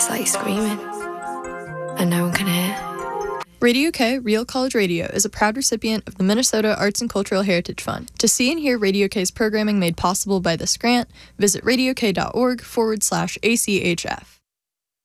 It's like screaming, and no one can hear. Radio K, Real College Radio, is a proud recipient of the Minnesota Arts and Cultural Heritage Fund. To see and hear Radio K's programming made possible by this grant, visit radiok.org/ACHF.